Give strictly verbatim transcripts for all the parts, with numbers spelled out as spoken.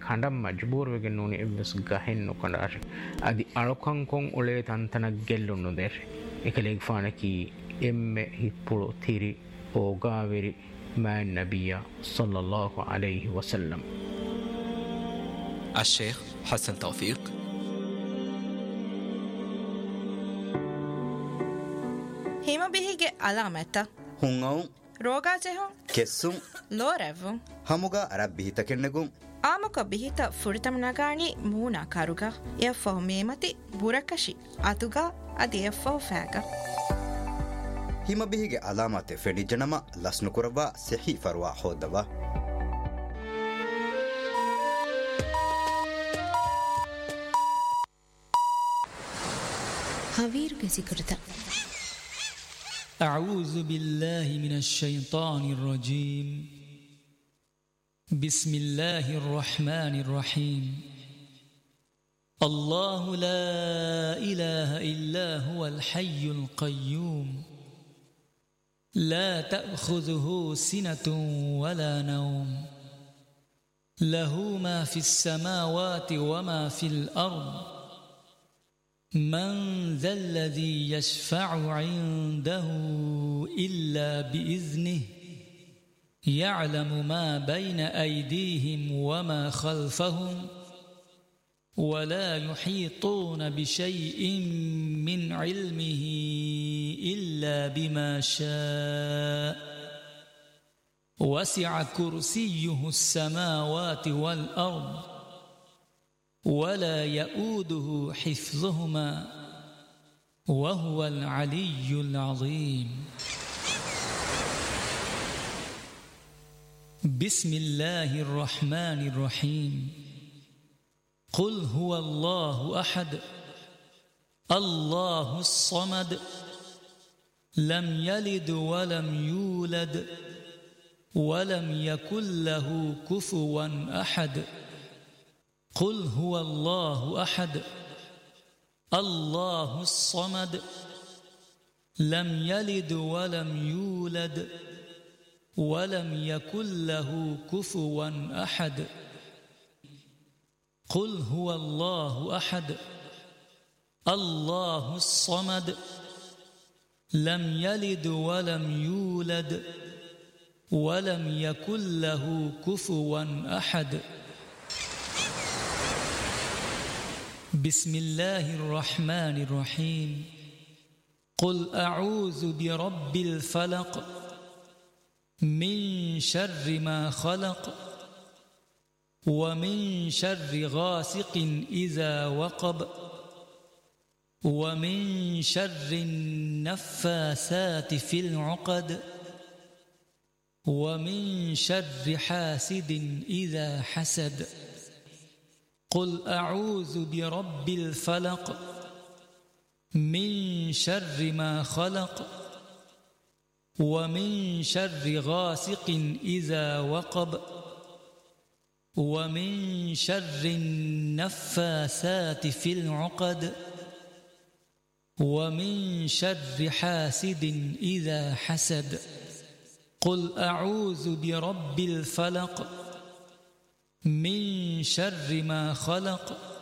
කණ්ඩම් මජ්බූර් වෙගෙන නෝනි එවස් ගහෙන් නොකඩාශ අදි අලොකංකොන් ඔලේ තන්තනක් ගෙල්ලුන්නු දෙර එකලෙක් ෆානකි එම්මෙ හිප්පුළු තිරි ඕගාවෙරි මෑන් නබියා සල්ලල්ලාහු අලයිහි වසල්ලම්. الشيخ حسن توفيق. هيما بيهيجي علامتا هونغو ರೋಗಾಜೆಹೊ ಕೆಸ್ಸು ಲೋರೆವು ಹಮುಗ ಅರಬ್ಬಿಹಿತ ಕೆನ್ನೆಗು ಆಮಕ ಬಿಹಿತ ಫುರಿತಮನಗಾಣಿ ಮೂನಾ ಕರುಗ ಎಫ್ಫೋ ಮೇಮತಿ ಬುರಕಶಿ ಅತುಗ ಅದಿ ಎಫ್ಫೋ ಫ್ಯಾಗ ಹಿಮ ಬಿಹಿಗೆ ಅಲಾಮತೆ ಫೆಡಿ ಜನಮ ಲಸ್ನು ಕುರವಾ ಸಹಿ ಫರ್ವಾ ಹೋದವ ಹವೀರು ಗೆಸಿಕುರುತ أعوذ بالله من الشيطان الرجيم بسم الله الرحمن الرحيم الله لا إله إلا هو الحي القيوم لا تأخذه سنة ولا نوم له ما في السماوات وما في الأرض من ذا الذي يشفع عنده إلا بإذنه يعلم ما بين أيديهم وما خلفهم ولا يحيطون بشيء من علمه إلا بما شاء وسع كرسيه السماوات والأرض ولا يؤوده حفظهما وهو العلي العظيم. بسم الله الرحمن الرحيم قل هو الله أحد الله الصمد لم يلد ولم يولد ولم يكن له كفوا أحد قل هو الله أحد الله الصمد لم يلد ولم يولد ولم يكن له كفوا أحد قل هو الله أحد الله الصمد لم يلد ولم يولد ولم يكن له كفوا أحد. بسم الله الرحمن الرحيم قل أعوذ برب الفلق من شر ما خلق ومن شر غاسق إذا وقب ومن شر النفاثات في العقد ومن شر حاسد إذا حسد. قل أعوذ برب الفلق من شر ما خلق ومن شر غاسق إذا وقب ومن شر النفاثات في العقد ومن شر حاسد إذا حسد. قل أعوذ برب الفلق من شر ما خلق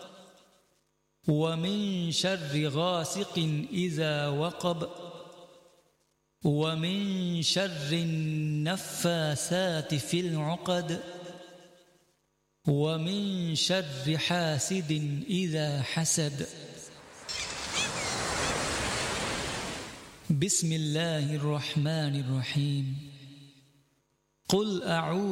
ومن شر غاسق إذا وقب ومن شر النفاثات في العقد ومن شر حاسد إذا حسد. بسم الله الرحمن الرحيم قل أعوذ